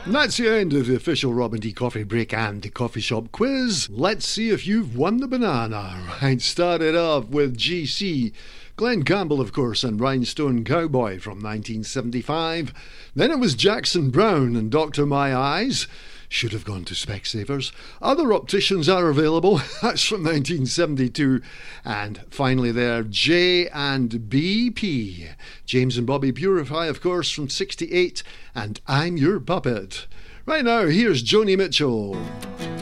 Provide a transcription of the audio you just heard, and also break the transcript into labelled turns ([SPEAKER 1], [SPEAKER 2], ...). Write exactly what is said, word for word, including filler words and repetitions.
[SPEAKER 1] And that's the end of the official Robin D Coffee Break and the Coffee Shop Quiz. Let's see if you've won the banana. Right, started off with G C, Glenn Campbell, of course, and Rhinestone Cowboy from nineteen seventy-five. Then it was Jackson Browne and Doctor My Eyes. Should have gone to Specsavers. Other opticians are available. That's from nineteen seventy-two. And finally there, J and B P. James and Bobby Purify, of course, from sixty-eight. And I'm Your Puppet. Right now, here's Joni Mitchell.